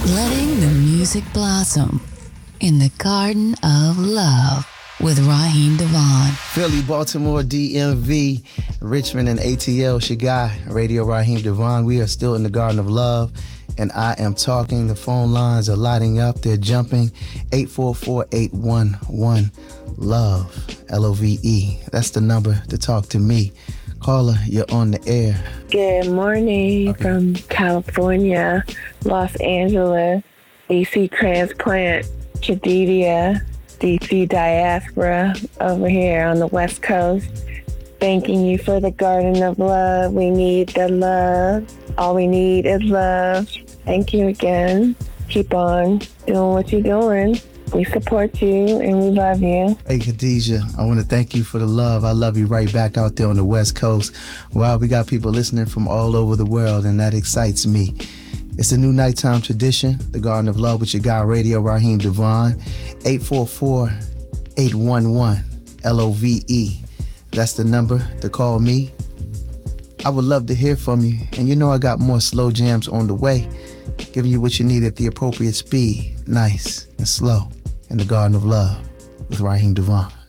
Letting the music blossom in the Garden of Love with Raheem Devon. Philly, Baltimore, DMV, Richmond, and ATL, Chigai, Radio Raheem Devon. We are still in the Garden of Love, and I am talking. The phone lines are lighting up. They're jumping. 844-811-LOVE, L-O-V-E. That's the number to talk to me. Caller, you're on the air. Good morning from California, Los Angeles, AC Transplant, Khadija, DC Diaspora over here on the West Coast. Thanking you for the Garden of Love. We need the love. All we need is love. Thank you again. Keep on doing what you're doing. We support you and we love you. Hey, Khadija, I want to thank you for the love. I love you right back out there on the West Coast. Wow, we got people listening from all over the world, and that excites me. It's a new nighttime tradition, the Garden of Love with your guy, Radio Raheem Devon. 844-811-LOVE. That's the number to call me. I would love to hear from you. And you know I got more slow jams on the way, giving you what you need at the appropriate speed, nice and slow, in the Garden of Love with Raheem Devon.